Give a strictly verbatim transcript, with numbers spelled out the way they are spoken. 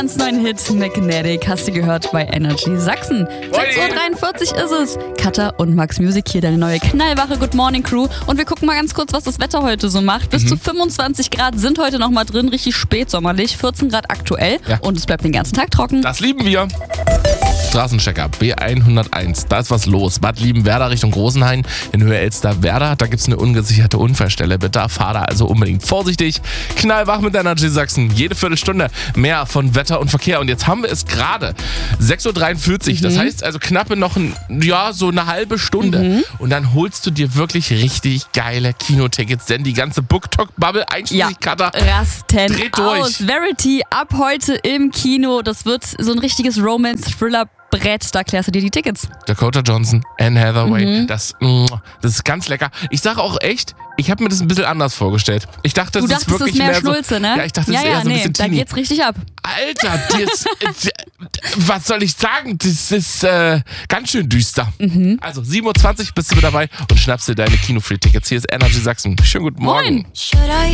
Ganz neuen Hit Magnetic hast du gehört bei Energy Sachsen. sechs Uhr dreiundvierzig ist es. Katha und Max Music hier, deine neue knallwache Good Morning Crew. Und wir gucken mal ganz kurz, was das Wetter heute so macht. Bis mhm. zu fünfundzwanzig Grad sind heute noch mal drin, richtig spätsommerlich. vierzehn Grad aktuell ja. und es bleibt den ganzen Tag trocken. Das lieben wir. Straßenchecker B hunderteins, da ist was los. Bad Liebenwerda Richtung Großenhain in Höhe Elster-Werda. Da gibt es eine ungesicherte Unfallstelle. Bitte fahr da also unbedingt vorsichtig. Knallwach mit Energy Sachsen. Jede Viertelstunde mehr von Wetter und Verkehr. Und jetzt haben wir es gerade sechs Uhr dreiundvierzig. Mhm. Das heißt also knappe noch ein, ja, so eine halbe Stunde. Mhm. Und dann holst du dir wirklich richtig geile Kinotickets. Denn die ganze BookTok-Bubble einschließlich ja, Katha rasten dreht durch. aus. Verity ab heute im Kino. Das wird so ein richtiges Romance-Thriller Brett, da klärst du dir die Tickets. Dakota Johnson, Anne Hathaway, mhm. das, das ist ganz lecker. Ich sage auch echt, ich habe mir das ein bisschen anders vorgestellt. Ich dachte, das du ist dachtest, wirklich es ist mehr, mehr Schnulze, so, ne? Ja, ich dachte, ja, das ist ja, eher so ein nee, bisschen da teeny. geht's richtig ab. Alter, das, was soll ich sagen? Das ist äh, ganz schön düster. Mhm. Also sieben Uhr zwanzig bist du mit dabei und schnappst dir deine Kino-Free-Tickets. Hier ist Energy Sachsen. Schönen guten Morgen. Moin.